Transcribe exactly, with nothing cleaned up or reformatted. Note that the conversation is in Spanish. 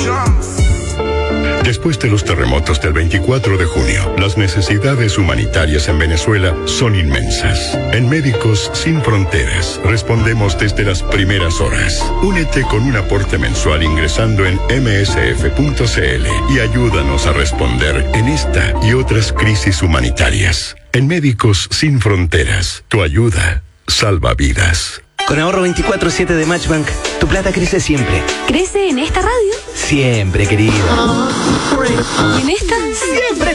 Después de los terremotos del veinticuatro de junio, las necesidades humanitarias en Venezuela son inmensas. En Médicos Sin Fronteras respondemos desde las primeras horas. Únete con un aporte mensual ingresando en eme ese efe punto ce ele y ayúdanos a responder en esta y otras crisis humanitarias. En Médicos Sin Fronteras, tu ayuda salva vidas. Con ahorro veinticuatro siete de Matchbank, tu plata crece siempre. ¿Crece en esta radio? Siempre, querido. ¿En esta? Siempre.